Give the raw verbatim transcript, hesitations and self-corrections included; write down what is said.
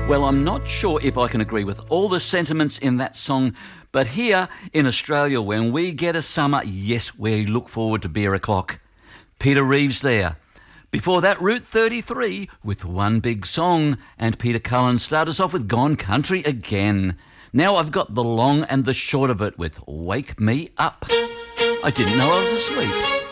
Well, I'm not sure if I can agree with all the sentiments in that song, but here in Australia, when we get a summer, yes, we look forward to beer o'clock. Peter Reeves there. Before that, Route thirty-three with One Big Song, and Peter Cullen started us off with Gone Country Again. Now I've got the long and the short of it with Wake Me Up. I didn't know I was asleep.